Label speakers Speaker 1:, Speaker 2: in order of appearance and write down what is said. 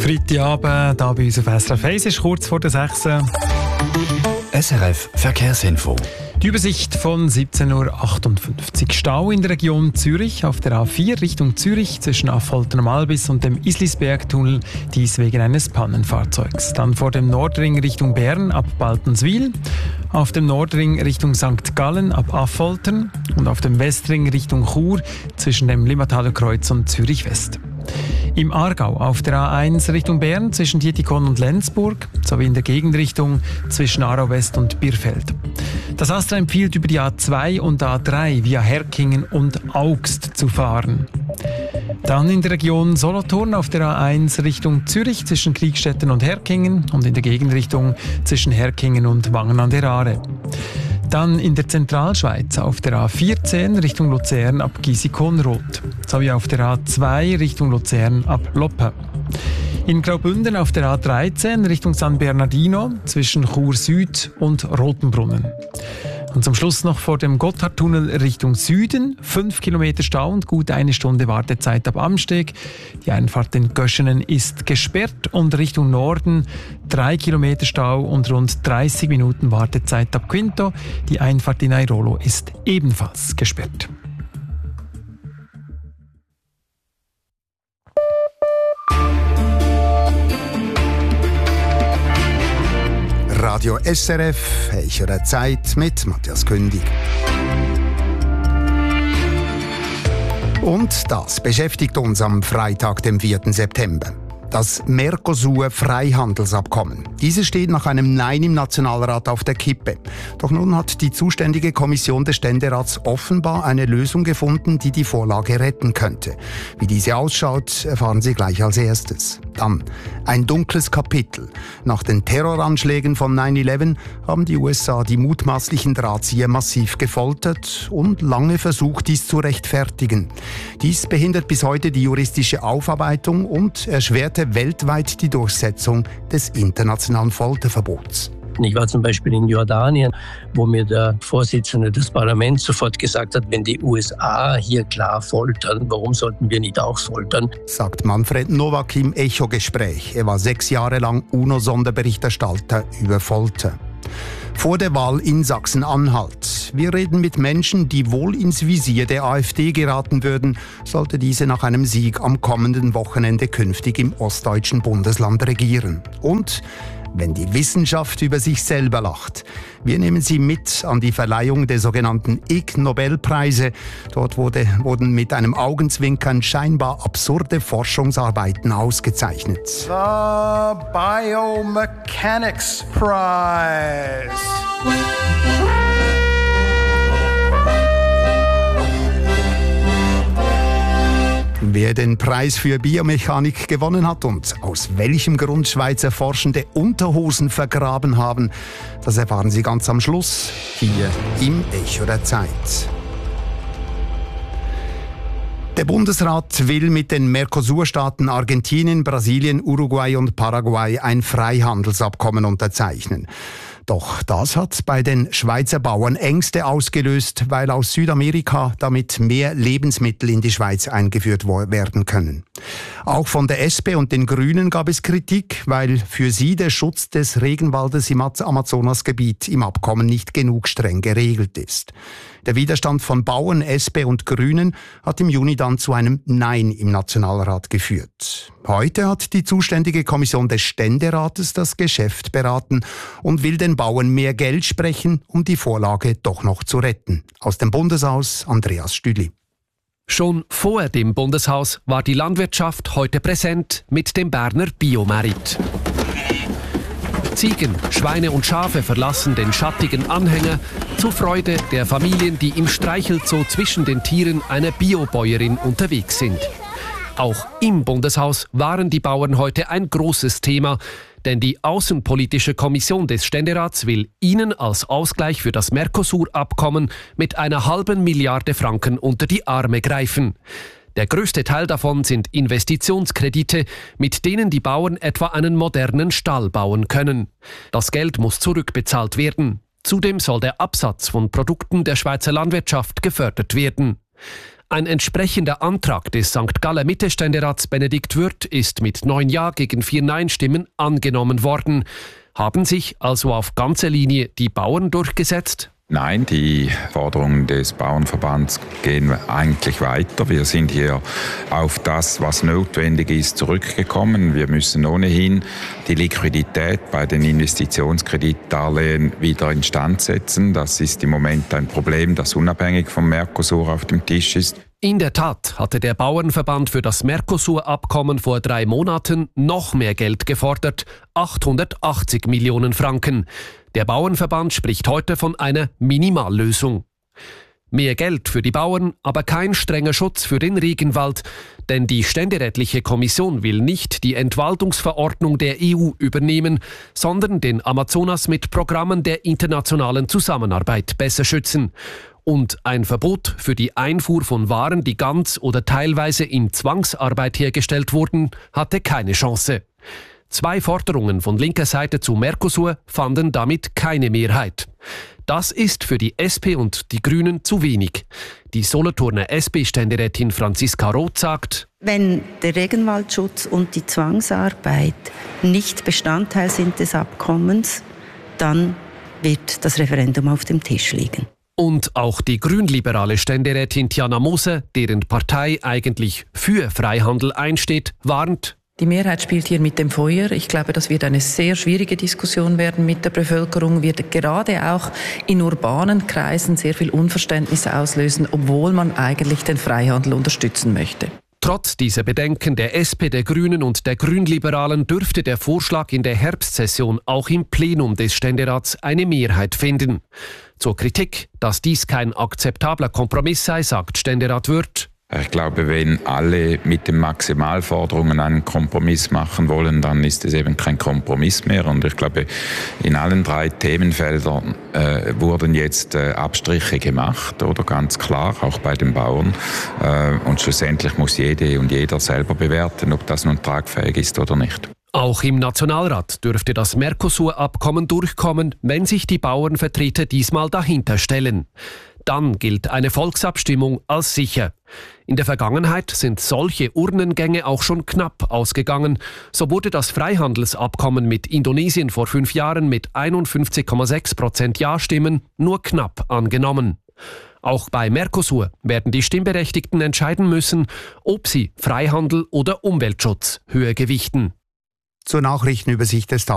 Speaker 1: Freitagabend, hier bei uns auf SRF 1, ist kurz vor der 6.
Speaker 2: SRF Verkehrsinfo.
Speaker 1: Die Übersicht von 17.58 Uhr. Stau in der Region Zürich auf der A4 Richtung Zürich zwischen Affolter am Albis und dem Islisbergtunnel, dies wegen eines Pannenfahrzeugs. Dann vor dem Nordring Richtung Bern ab Baltenswil, auf dem Nordring Richtung St. Gallen ab Affoltern und auf dem Westring Richtung Chur zwischen dem Limmataler Kreuz und Zürich West. Im Aargau auf der A1 Richtung Bern zwischen Dietikon und Lenzburg sowie in der Gegenrichtung zwischen Aarau West und Birfeld. Das AStRA empfiehlt über die A2 und A3 via Herkingen und Augst zu fahren. Dann in der Region Solothurn auf der A1 Richtung Zürich zwischen Kriegstetten und Herkingen und in der Gegenrichtung zwischen Herkingen und Wangen an der Aare. Dann in der Zentralschweiz auf der A14 Richtung Luzern ab Gysi-Konrod, sowie auf der A2 Richtung Luzern ab Loppe. In Graubünden auf der A13 Richtung San Bernardino zwischen Chur Süd und Rotenbrunnen. Und zum Schluss noch vor dem Gotthardtunnel Richtung Süden, 5 Kilometer Stau und gut 1 Stunde Wartezeit ab Amsteg. Die Einfahrt in Göschenen ist gesperrt und Richtung Norden 3 Kilometer Stau und rund 30 Minuten Wartezeit ab Quinto. Die Einfahrt in Airolo ist ebenfalls gesperrt.
Speaker 3: Radio SRF, Echo der Zeit mit Matthias Kündig. Und das beschäftigt uns am Freitag, dem 4. September. Das Mercosur-Freihandelsabkommen. Dieses steht nach einem Nein im Nationalrat auf der Kippe. Doch nun hat die zuständige Kommission des Ständerats offenbar eine Lösung gefunden, die die Vorlage retten könnte. Wie diese ausschaut, erfahren Sie gleich als erstes. Dann ein dunkles Kapitel. Nach den Terroranschlägen von 9/11 haben die USA die mutmaßlichen Drahtzieher massiv gefoltert und lange versucht, dies zu rechtfertigen. Dies behindert bis heute die juristische Aufarbeitung und erschwerte weltweit die Durchsetzung des internationalen Folterverbots.
Speaker 4: Ich war zum Beispiel in Jordanien, wo mir der Vorsitzende des Parlaments sofort gesagt hat, wenn die USA hier klar foltern, warum sollten wir nicht auch foltern?
Speaker 3: Sagt Manfred Nowak im Echo-Gespräch. Er war 6 Jahre lang UNO-Sonderberichterstatter über Folter. Vor der Wahl in Sachsen-Anhalt. Wir reden mit Menschen, die wohl ins Visier der AfD geraten würden, sollte diese nach einem Sieg am kommenden Wochenende künftig im ostdeutschen Bundesland regieren. Und wenn die Wissenschaft über sich selber lacht. Wir nehmen Sie mit an die Verleihung der sogenannten Ig-Nobelpreise. Dort wurden mit einem Augenzwinkern scheinbar absurde Forschungsarbeiten ausgezeichnet.
Speaker 5: The Biomechanics Prize.
Speaker 3: Wer den Preis für Biomechanik gewonnen hat und aus welchem Grund Schweizer Forschende Unterhosen vergraben haben, das erfahren Sie ganz am Schluss hier im Echo der Zeit. Der Bundesrat will mit den Mercosur-Staaten Argentinien, Brasilien, Uruguay und Paraguay ein Freihandelsabkommen unterzeichnen. Doch das hat bei den Schweizer Bauern Ängste ausgelöst, weil aus Südamerika damit mehr Lebensmittel in die Schweiz eingeführt werden können. Auch von der SP und den Grünen gab es Kritik, weil für sie der Schutz des Regenwaldes im Amazonasgebiet im Abkommen nicht genug streng geregelt ist. Der Widerstand von Bauern, SP und Grünen hat im Juni dann zu einem Nein im Nationalrat geführt. Heute hat die zuständige Kommission des Ständerates das Geschäft beraten und will den Bauern mehr Geld sprechen, um die Vorlage doch noch zu retten. Aus dem Bundeshaus Andreas Stüdli.
Speaker 6: Schon vor dem Bundeshaus war die Landwirtschaft heute präsent mit dem Berner Biomerit. Ziegen, Schweine und Schafe verlassen den schattigen Anhänger zur Freude der Familien, die im Streichelzoo zwischen den Tieren einer Biobäuerin unterwegs sind. Auch im Bundeshaus waren die Bauern heute ein großes Thema, denn die Außenpolitische Kommission des Ständerats will ihnen als Ausgleich für das Mercosur-Abkommen mit einer halben Milliarde Franken unter die Arme greifen. Der größte Teil davon sind Investitionskredite, mit denen die Bauern etwa einen modernen Stall bauen können. Das Geld muss zurückbezahlt werden. Zudem soll der Absatz von Produkten der Schweizer Landwirtschaft gefördert werden. Ein entsprechender Antrag des St. Galler Mitte-Ständerats Benedikt Würth ist mit 9 Ja gegen 4 Nein-Stimmen angenommen worden. Haben sich also auf ganzer Linie die Bauern durchgesetzt?
Speaker 7: Nein, die Forderungen des Bauernverbands gehen eigentlich weiter. Wir sind hier auf das, was notwendig ist, zurückgekommen. Wir müssen ohnehin die Liquidität bei den Investitionskreditdarlehen wieder instand setzen. Das ist im Moment ein Problem, das unabhängig vom Mercosur auf dem Tisch ist.
Speaker 6: In der Tat hatte der Bauernverband für das Mercosur-Abkommen vor 3 Monaten noch mehr Geld gefordert, 880 Millionen Franken. Der Bauernverband spricht heute von einer Minimallösung. Mehr Geld für die Bauern, aber kein strenger Schutz für den Regenwald. Denn die Ständerätliche Kommission will nicht die Entwaldungsverordnung der EU übernehmen, sondern den Amazonas mit Programmen der internationalen Zusammenarbeit besser schützen. Und ein Verbot für die Einfuhr von Waren, die ganz oder teilweise in Zwangsarbeit hergestellt wurden, hatte keine Chance. 2 Forderungen von linker Seite zu Mercosur fanden damit keine Mehrheit. Das ist für die SP und die Grünen zu wenig. Die Solothurner SP-Ständerätin Franziska Roth sagt:
Speaker 8: Wenn der Regenwaldschutz und die Zwangsarbeit nicht Bestandteil sind des Abkommens, dann wird das Referendum auf dem Tisch liegen.
Speaker 6: Und auch die grünliberale Ständerätin Tiana Moser, deren Partei eigentlich für Freihandel einsteht, warnt:
Speaker 9: Die Mehrheit spielt hier mit dem Feuer. Ich glaube, das wird eine sehr schwierige Diskussion werden mit der Bevölkerung, wird gerade auch in urbanen Kreisen sehr viel Unverständnis auslösen, obwohl man eigentlich den Freihandel unterstützen möchte.
Speaker 6: Trotz dieser Bedenken der SP, der Grünen und der Grünliberalen dürfte der Vorschlag in der Herbstsession auch im Plenum des Ständerats eine Mehrheit finden. Zur Kritik, dass dies kein akzeptabler Kompromiss sei, sagt Ständerat Würth:
Speaker 7: Ich glaube, wenn alle mit den Maximalforderungen einen Kompromiss machen wollen, dann ist es eben kein Kompromiss mehr. Und ich glaube, in allen 3 Themenfeldern wurden jetzt Abstriche gemacht, oder ganz klar, auch bei den Bauern. Und schlussendlich muss jede und jeder selber bewerten, ob das nun tragfähig ist oder nicht.
Speaker 6: Auch im Nationalrat dürfte das Mercosur-Abkommen durchkommen, wenn sich die Bauernvertreter diesmal dahinter stellen. Dann gilt eine Volksabstimmung als sicher. In der Vergangenheit sind solche Urnengänge auch schon knapp ausgegangen. So wurde das Freihandelsabkommen mit Indonesien vor 5 Jahren mit 51,6% Ja-Stimmen nur knapp angenommen. Auch bei Mercosur werden die Stimmberechtigten entscheiden müssen, ob sie Freihandel oder Umweltschutz höher gewichten.
Speaker 3: Zur Nachrichtenübersicht des